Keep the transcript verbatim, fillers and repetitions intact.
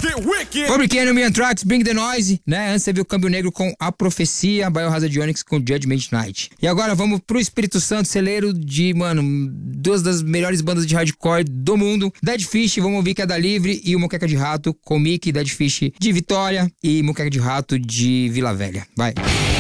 Public Enemy, Anthrax, Bring the Noise, né? Antes você viu o Câmbio Negro com A Profecia, Biohazard Onyx com Judgment Night. E agora vamos pro Espírito Santo, celeiro de, mano, duas das melhores bandas de hardcore do mundo. Dead Fish, vamos ouvir Queda Livre, e o Moqueca de Rato com Mickey, Dead Fish de Vitória e Moqueca de Rato de Vila Velha. Vai.